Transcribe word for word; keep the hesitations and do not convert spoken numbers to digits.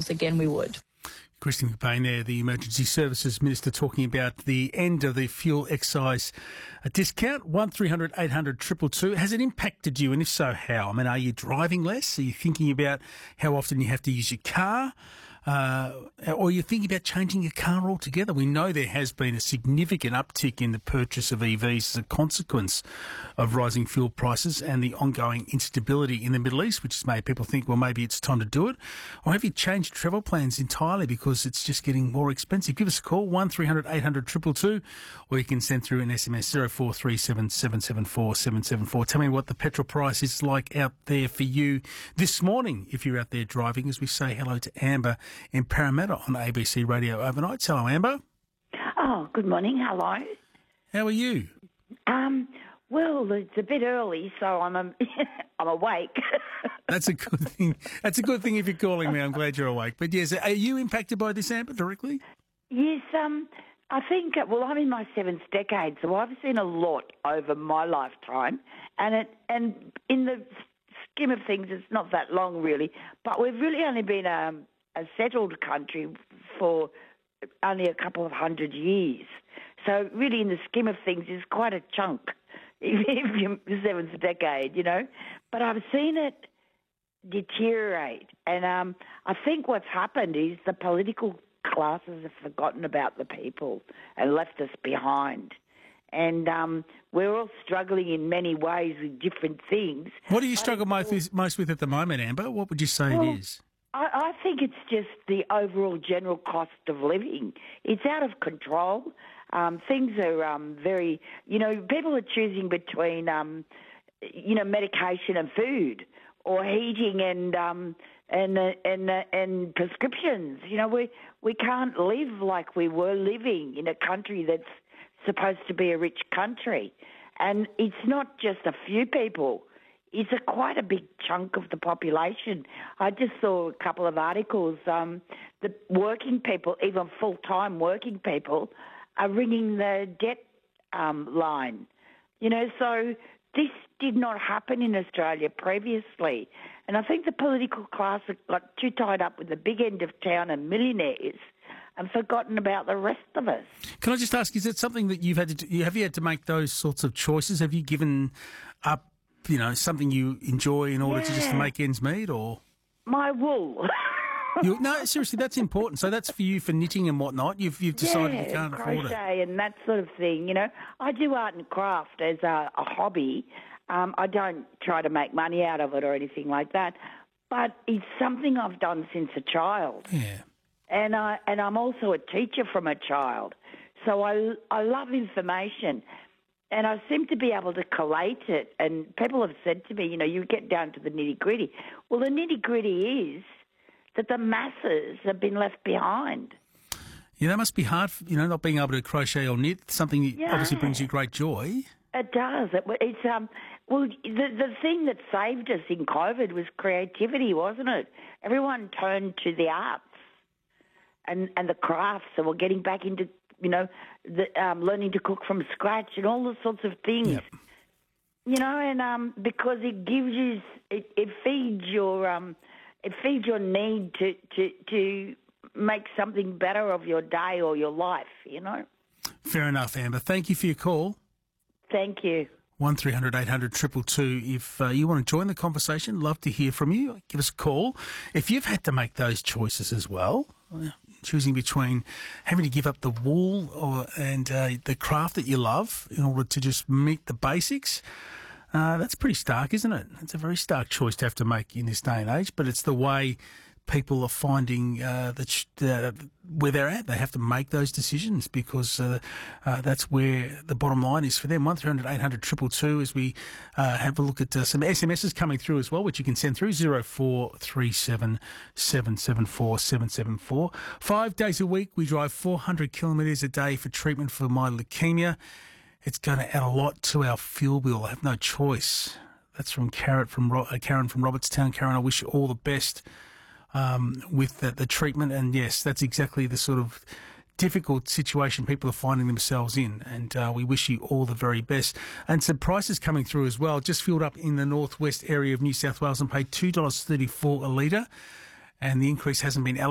ourselves again, we would. Christine McBain there, the Emergency Services Minister, talking about the end of the fuel excise discount. one three hundred eight hundred two two two. Has it impacted you, and if so, how? I mean, are you driving less? Are you thinking about how often you have to use your car? Uh, or you're thinking about changing your car altogether? We know there has been a significant uptick in the purchase of E Vs as a consequence of rising fuel prices and the ongoing instability in the Middle East, which has made people think, well, maybe it's time to do it. Or have you changed travel plans entirely because it's just getting more expensive? Give us a call, one three hundred eight hundred two two two, or you can send through an S M S, zero four three seven seven seven four seven seven four. Tell me what the petrol price is like out there for you this morning if you're out there driving, as we say hello to Amber in Parramatta on A B C Radio Overnight. Hello, Amber. Oh, good morning. Hello. How are you? Um, well, it's a bit early, so I'm um, I'm awake. That's a good thing. That's a good thing if you're calling me. I'm glad you're awake. But yes, are you impacted by this, Amber, directly? Yes. Um, I think. Well, I'm in my seventh decade, so I've seen a lot over my lifetime, and it and in the scheme of things, it's not that long, really. But we've really only been um. a settled country for only a couple of hundred years. So really, in the scheme of things, it's quite a chunk, if you're the seventh decade, you know. But I've seen it deteriorate. And um, I think what's happened is the political classes have forgotten about the people and left us behind. And um, we're all struggling in many ways with different things. What do you struggle most with, most with at the moment, Amber? What would you say well, it is? I, I think it's just the overall general cost of living. It's out of control. Um, things are um, very, you know, people are choosing between, um, you know, medication and food, or heating and um, and uh, and uh, and prescriptions. You know, we we can't live like we were living in a country that's supposed to be a rich country, and it's not just a few people. It's a quite a big chunk of the population. I just saw a couple of articles. Um, the working people, even full-time working people, are ringing the debt um, line. You know, so this did not happen in Australia previously. And I think the political class got too tied up with the big end of town and millionaires and forgotten about the rest of us. Can I just ask, is it something that you've had to do, have you had to make those sorts of choices? Have you given up, you know, something you enjoy in order yeah. to just to make ends meet, or? My wool. you, no, seriously, that's important. So that's for you for knitting and whatnot. You've you've decided yeah, you can't crochet afford it. and that sort of thing. You know, I do art and craft as a, a hobby. Um, I don't try to make money out of it or anything like that, but it's something I've done since a child. Yeah. And I and I'm also a teacher from a child, so I I love information. And I seem to be able to collate it. And people have said to me, you know, you get down to the nitty-gritty. Well, the nitty-gritty is that the masses have been left behind. Yeah, that must be hard, you know, not being able to crochet or knit, something that yeah. obviously brings you great joy. It does. It, it's um. Well, the the thing that saved us in COVID was creativity, wasn't it? Everyone turned to the arts and, and the crafts, and we're getting back into, you know, the, um, learning to cook from scratch and all those sorts of things. Yep. You know, and um, because it gives you, it, it feeds your, um, it feeds your need to, to to make something better of your day or your life. You know. Fair enough, Amber. Thank you for your call. Thank you. One three hundred eight hundred two two two. If uh, you want to join the conversation, love to hear from you. Give us a call. If you've had to make those choices as well, choosing between having to give up the wool or and uh, the craft that you love in order to just meet the basics, uh, that's pretty stark, isn't it? It's a very stark choice to have to make in this day and age, but it's the way people are finding uh, that uh, where they're at. They have to make those decisions because uh, uh, that's where the bottom line is for them. one three hundred eight hundred two two two as we uh, have a look at uh, some S M Ses coming through as well, which you can send through zero four three seven seven seven four seven seven four. Five days a week, we drive four hundred kilometres a day for treatment for my leukemia. It's going to add a lot to our fuel bill. I have no choice. That's from Karen from, Ro- uh, Karen from Robertstown. Karen, I wish you all the best Um, with the, the treatment, and yes, that's exactly the sort of difficult situation people are finding themselves in, and uh, we wish you all the very best. And some prices coming through as well, just filled up in the northwest area of New South Wales and paid two dollars thirty-four a litre, and the increase hasn't been